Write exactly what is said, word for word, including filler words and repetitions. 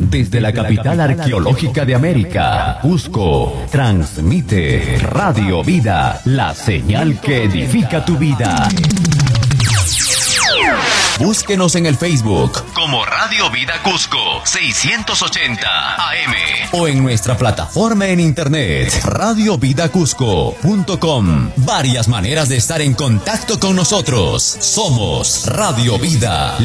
Desde la capital arqueológica de América, Cusco, transmite Radio Vida, la señal que edifica tu vida. Búsquenos en el Facebook como Radio Vida Cusco seiscientos ochenta A M o en nuestra plataforma en internet radio vida cusco punto com. Varias maneras de estar en contacto con nosotros. Somos Radio Vida.